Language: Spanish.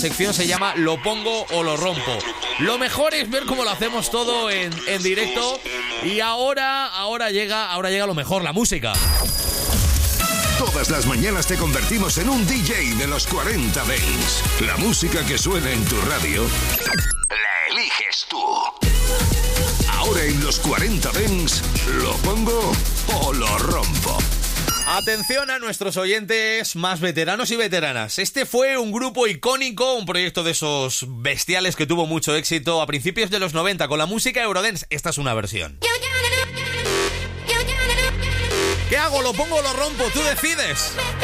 sección se llama Lo pongo o lo rompo. Lo mejor es ver cómo lo hacemos todo en directo. Y ahora llega lo mejor, la música. Todas las mañanas te convertimos en un DJ de los 40 Dents. La música que suena en tu radio la eliges tú. Ahora en los 40 Dents, ¿lo pongo o lo rompo? Atención a nuestros oyentes más veteranos y veteranas. Este fue un grupo icónico, un proyecto de esos bestiales que tuvo mucho éxito a principios de los 90 con la música Eurodance. Esta es una versión. ¿Qué hago? ¿Lo pongo o lo rompo? Tú decides.